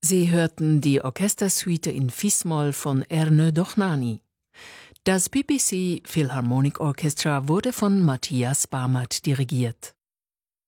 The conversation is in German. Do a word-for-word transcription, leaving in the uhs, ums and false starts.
Sie hörten die Orchestersuite in Fis-Moll von Erne Dochnani. Das B B C Philharmonic Orchestra wurde von Matthias Barmert dirigiert.